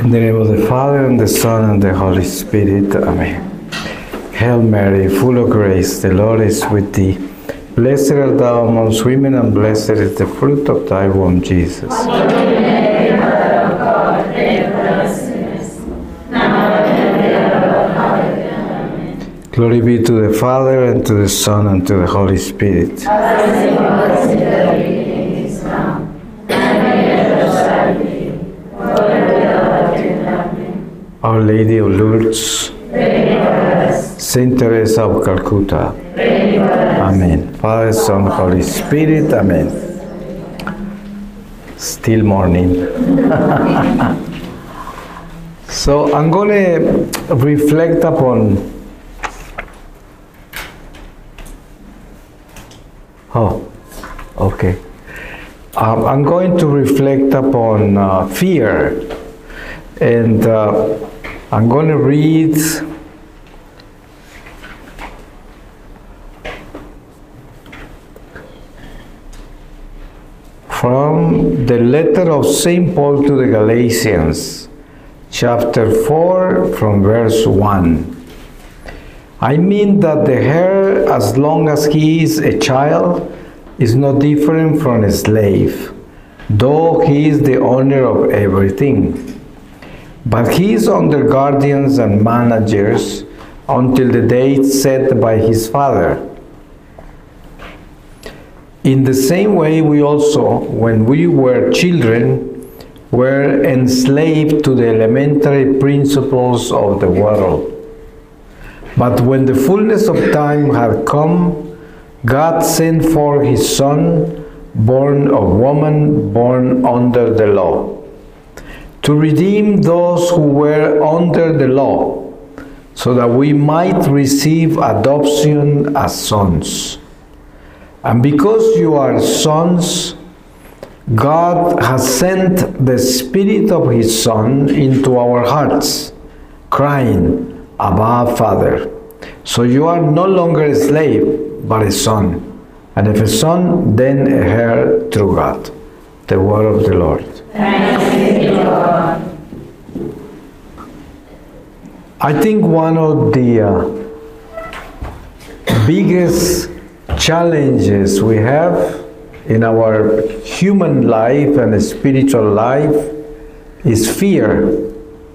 In the name of the Father, and the Son, and the Holy Spirit. Amen. Hail Mary, full of grace, the Lord is with thee. Blessed art thou amongst women, and blessed is the fruit of thy womb, Jesus. Holy Mary, Mother of God, pray for us sinners, now and at the hour of our death. Amen. Glory be to the Father, and to the Son, and to the Holy Spirit. As it was in the beginning, is now, and ever shall be, world without end. Amen. Our Lady of Lourdes, Pray for us. Saint Teresa of Calcutta. Pray for us. Amen. Father, Son, Holy Spirit. Amen. Still morning. So I'm going to reflect upon I'm going to reflect upon fear, and I'm going to read from the letter of St. Paul to the Galatians, chapter 4, from verse 1. I mean that the heir, as long as he is a child, is no different from a slave, though he is the owner of everything. But he is under guardians and managers until the date set by his father. In the same way, we also, when we were children, were enslaved to the elementary principles of the world. But when the fullness of time had come, God sent forth his Son, born of woman, born under the law, to redeem those who were under the law, so that we might receive adoption as sons. And because you are sons, God has sent the Spirit of his Son into our hearts, crying, Abba, Father. So you are no longer a slave, but a son. And if a son, then a heir through God. The word of the Lord. Thanks be to God. I think one of the biggest challenges we have in our human life and spiritual life is fear.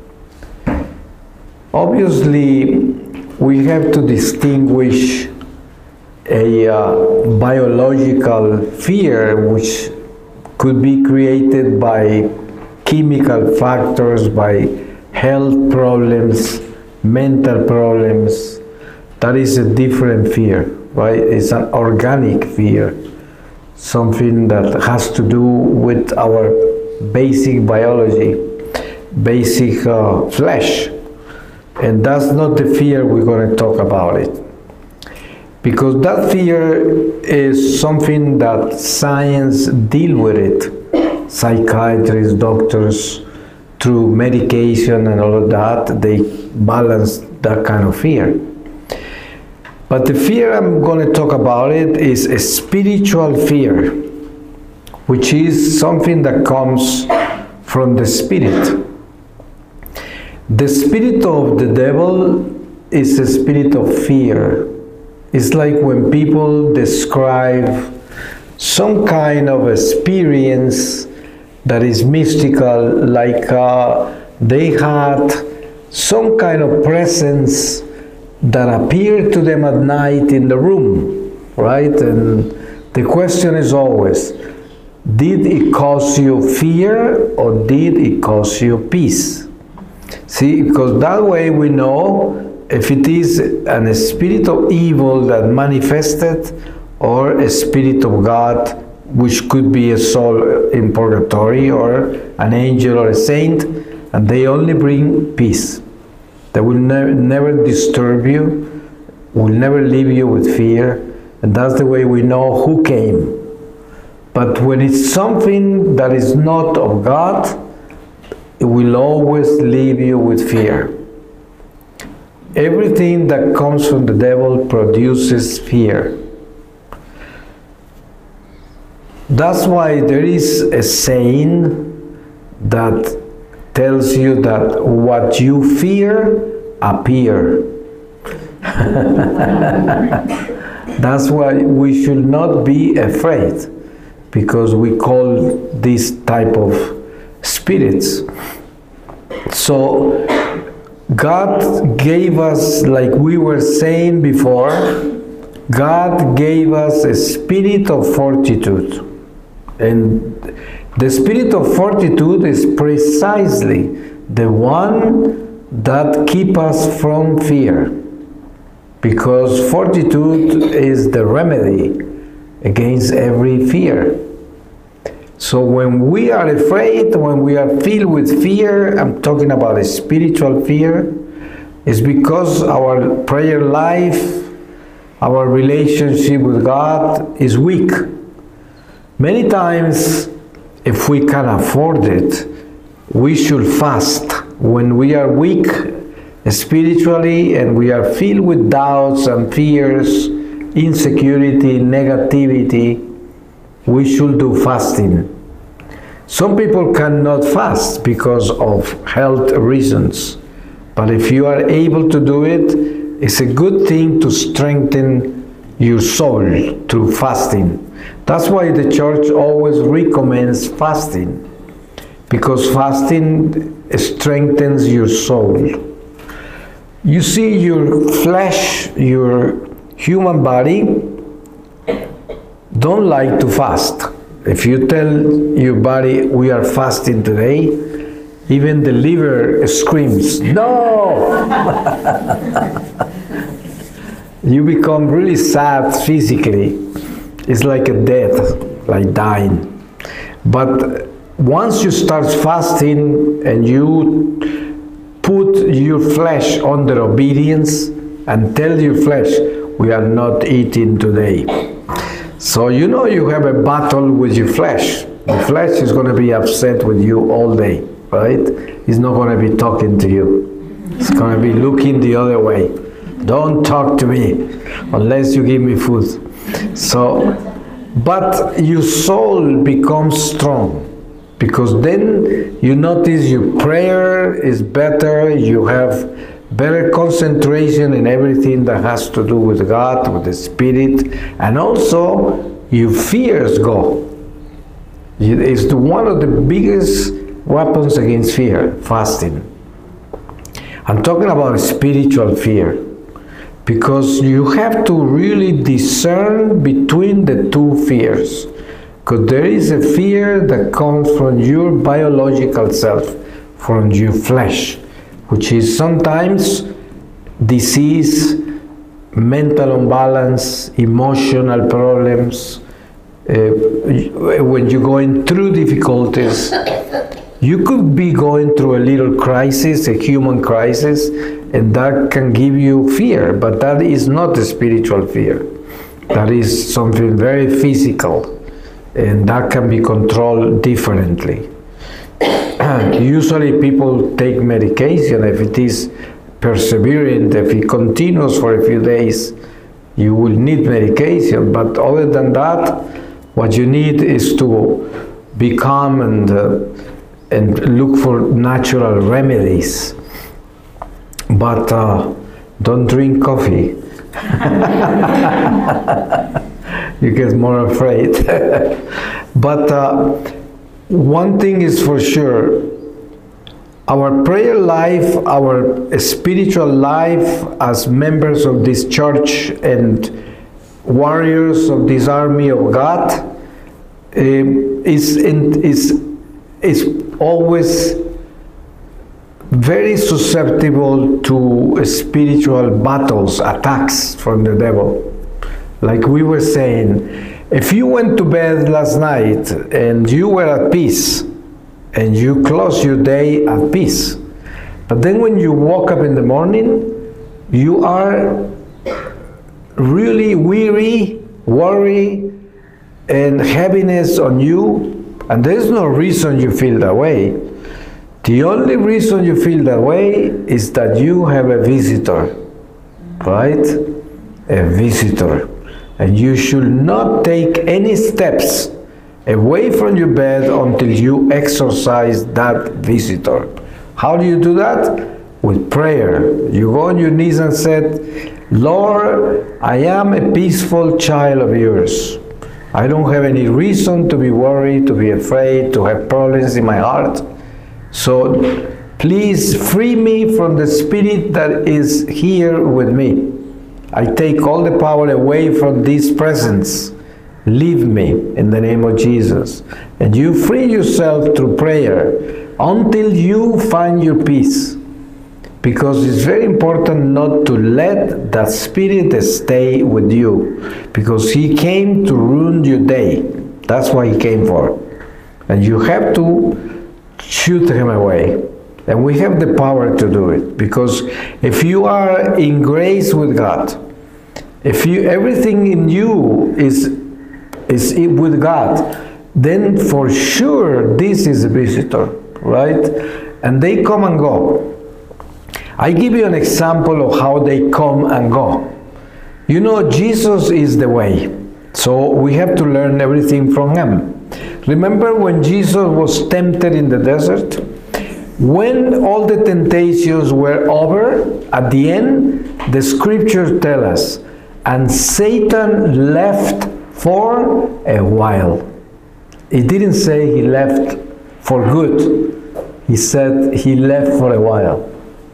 Obviously, we have to distinguish a biological fear, which could be created by chemical factors, by health problems, mental problems. That is a different fear, right? It's an organic fear, something that has to do with our basic biology, basic flesh. And that's not the fear we're going to talk about it. Because that fear is something that science deal with it. Psychiatrists, doctors, through medication and all of that, they balance that kind of fear. But the fear I'm going to talk about it is a spiritual fear, which is something that comes from the spirit. The spirit of the devil is a spirit of fear. It's like when people describe some kind of experience that is mystical, like they had some kind of presence that appeared to them at night in the room, right? And the question is always, did it cause you fear or did it cause you peace? See, because that way we know if it is a spirit of evil that manifested or a spirit of God, which could be a soul in purgatory or an angel or a saint, and they only bring peace. They will never disturb you, will never leave you with fear, and that's the way we know who came. But when it's something that is not of God, it will always leave you with fear. Everything that comes from the devil produces fear. That's why there is a saying that tells you that what you fear appear. That's why we should not be afraid, because we call this type of spirits. So God gave us, like we were saying before, God gave us a spirit of fortitude. And the spirit of fortitude is precisely the one that keeps us from fear. Because fortitude is the remedy against every fear. So when we are afraid, when we are filled with fear, I'm talking about a spiritual fear, it's because our prayer life, our relationship with God is weak. Many times, if we can afford it, we should fast. When we are weak spiritually and we are filled with doubts and fears, insecurity, negativity, we should do fasting. Some people cannot fast because of health reasons, but if you are able to do it, it's a good thing to strengthen your soul through fasting. That's why the church always recommends fasting, because fasting strengthens your soul. You see, your flesh, your human body, don't like to fast. If you tell your body, we are fasting today, even the liver screams, no! You become really sad physically. It's like a death, like dying. But once you start fasting and you put your flesh under obedience and tell your flesh, we are not eating today. So you know you have a battle with your flesh. The flesh is going to be upset with you all day, right? It's not going to be talking to you. It's going to be looking the other way. Don't talk to me unless you give me food. So, but your soul becomes strong, because then you notice your prayer is better, you have better concentration in everything that has to do with God, with the Spirit, and also your fears go. It's one of the biggest weapons against fear, fasting. I'm talking about spiritual fear, because you have to really discern between the two fears. Because there is a fear that comes from your biological self, from your flesh, which is sometimes disease, mental imbalance, emotional problems. When you're going through difficulties, you could be going through a little crisis, a human crisis, and that can give you fear, but that is not a spiritual fear. That is something very physical, and that can be controlled differently. Usually people take medication. If it is persevering, if it continues for a few days, you will need medication. But other than that, what you need is to be calm and look for natural remedies. But don't drink coffee. You get more afraid. But one thing is for sure, our prayer life, our spiritual life as members of this church and warriors of this army of God is always very susceptible to spiritual battles, attacks from the devil. Like we were saying, if you went to bed last night and you were at peace, and you close your day at peace, but then when you woke up in the morning, you are really weary, worry, and heaviness on you, and there's no reason you feel that way. The only reason you feel that way is that you have a visitor, right? A visitor. And you should not take any steps away from your bed until you exorcise that visitor. How do you do that? With prayer. You go on your knees and said, Lord, I am a peaceful child of yours. I don't have any reason to be worried, to be afraid, to have problems in my heart. So please free me from the spirit that is here with me. I take all the power away from this presence. Leave me in the name of Jesus. And you free yourself through prayer until you find your peace. Because it's very important not to let that spirit stay with you. Because he came to ruin your day. That's what he came for. And you have to shoot him away. And we have the power to do it. Because if you are in grace with God, if everything in you is with God, then for sure this is a visitor, right? And they come and go. I give you an example of how they come and go. You know, Jesus is the way, so we have to learn everything from him. Remember when Jesus was tempted in the desert? When all the temptations were over, at the end, the scriptures tell us, and Satan left for a while. It didn't say he left for good. He said he left for a while.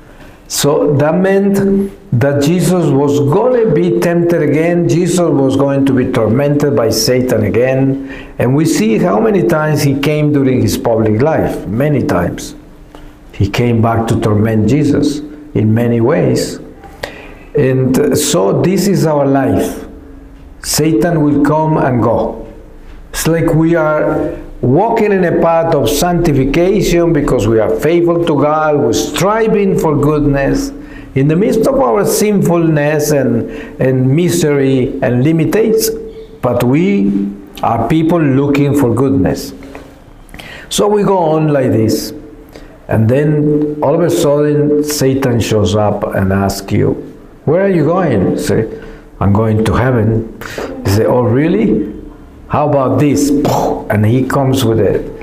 So that meant that Jesus was going to be tempted again. Jesus was going to be tormented by Satan again. And we see how many times he came during his public life. Many times. He came back to torment Jesus in many ways. And so this is our life. Satan will come and go. It's like we are walking in a path of sanctification because we are faithful to God, we're striving for goodness in the midst of our sinfulness and misery and limitations, but we are people looking for goodness. So we go on like this, and then all of a sudden Satan shows up and asks you, where are you going? You say, I'm going to heaven. You say, oh really? How about this? And he comes with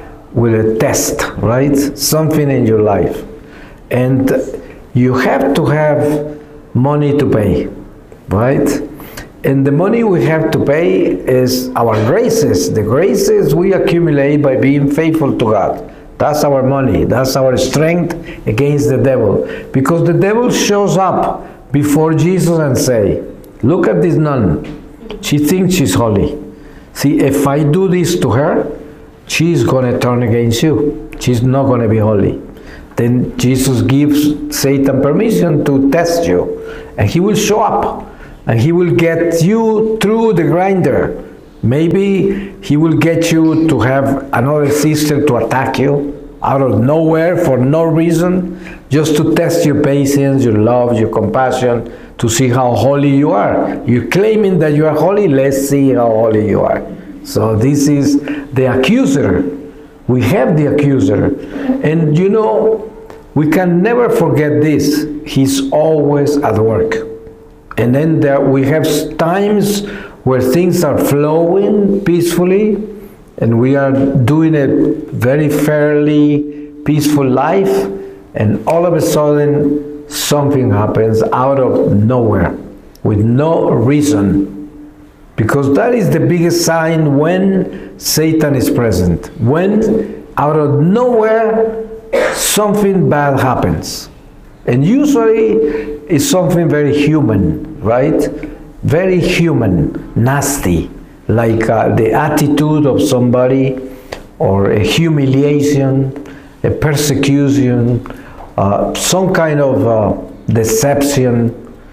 a test, right? Something in your life. And you have to have money to pay, right? And the money we have to pay is our graces. The graces we accumulate by being faithful to God. That's our money. That's our strength against the devil. Because the devil shows up before Jesus and say, look at this nun. She thinks she's holy. See, if I do this to her, she's going to turn against you. She's not going to be holy. Then Jesus gives Satan permission to test you. And he will show up. And he will get you through the grinder. Maybe he will get you to have another sister to attack you out of nowhere for no reason, just to test your patience, your love, your compassion, to see how holy you are. You're claiming that you are holy, let's see how holy you are. So this is the accuser. We have the accuser. And you know, we can never forget this. He's always at work. And then we have times where things are flowing peacefully and we are doing a very fairly peaceful life, and all of a sudden something happens out of nowhere with no reason. Because that is the biggest sign when Satan is present. When out of nowhere something bad happens. And usually it's something very human, right? Very human, nasty, like the attitude of somebody, or a humiliation, a persecution, some kind of deception.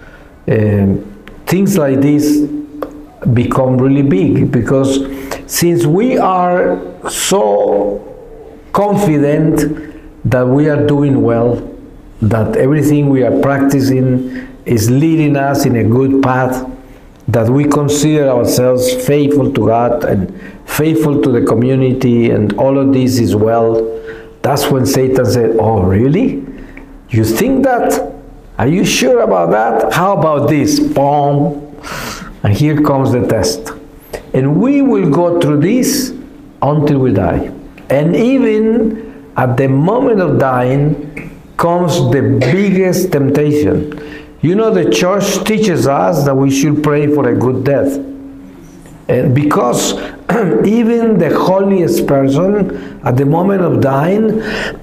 Things like this become really big, because since we are so confident that we are doing well, that everything we are practicing is leading us in a good path, that we consider ourselves faithful to God and faithful to the community, and all of this is well, that's when Satan said, oh really? You think that? Are you sure about that? How about this? Boom! And here comes the test. And we will go through this until we die. And even at the moment of dying, comes the biggest temptation. You know, the church teaches us that we should pray for a good death. And because even the holiest person at the moment of dying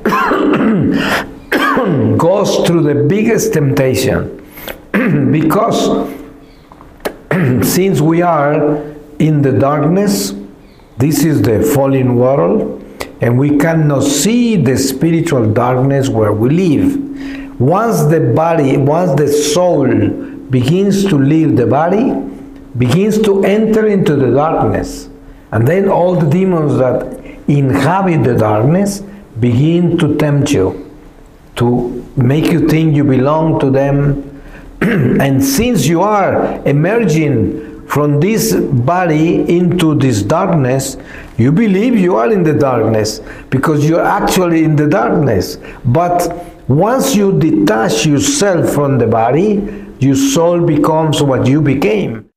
goes through the biggest temptation. Because since we are in the darkness, this is the fallen world, and we cannot see the spiritual darkness where we live. Once the soul begins to leave the body, begins to enter into the darkness, and then all the demons that inhabit the darkness begin to tempt you, to make you think you belong to them. And since you are emerging from this body into this darkness, you believe you are in the darkness because you're actually in the darkness. But once you detach yourself from the body, your soul becomes what you became.